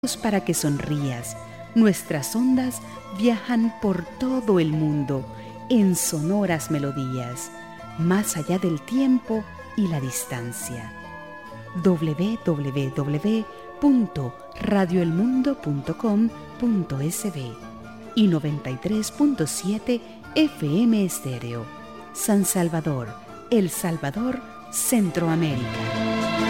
para que sonrías. Nuestras ondas viajan por todo el mundo en sonoras melodías, más allá del tiempo y la distancia. www.radioelmundo.com.sb y 93.7 FM Estéreo. San Salvador, El Salvador, Centroamérica.